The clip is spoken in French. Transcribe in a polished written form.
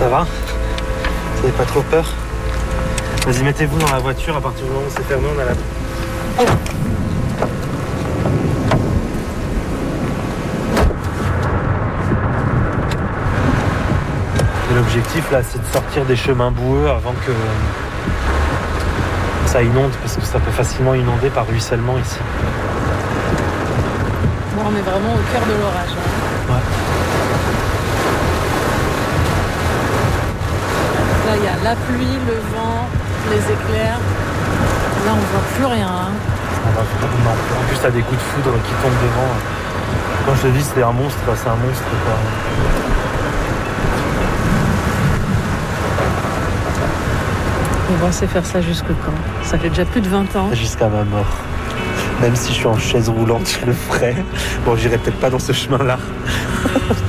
Ça va? Vous n'avez pas trop peur? Vas-y, mettez-vous dans la voiture, à partir du moment où c'est fermé, on a la... Oh. Et l'objectif là, c'est de sortir des chemins boueux avant que ça inonde, parce que ça peut facilement inonder par ruissellement ici. Bon, on est vraiment au cœur de l'orage. Hein. Ouais. Là, il y a la pluie, le vent, les éclairs. Là, on voit plus rien. Hein. Non. En plus, t'as des coups de foudre qui tombent devant. Quand je te dis c'est un monstre, c'est un monstre, quoi. On va essayer de faire ça jusque quand? Ça fait déjà plus de 20 ans. Jusqu'à ma mort. Même si je suis en chaise roulante, je le ferai. Bon, j'irai peut-être pas dans ce chemin-là.